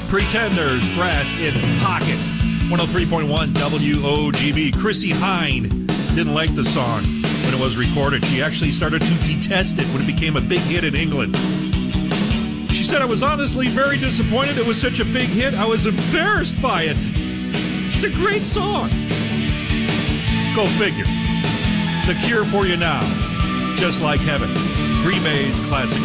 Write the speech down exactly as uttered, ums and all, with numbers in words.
Pretenders, Brass in Pocket. one oh three point one W O G B. Chrissie Hynde didn't like the song when it was recorded. She actually started to detest it when it became a big hit in England. She said, I was honestly very disappointed it was such a big hit. I was embarrassed by it. It's a great song. Go figure. The Cure for you now. Just like heaven. Green Bay's classic.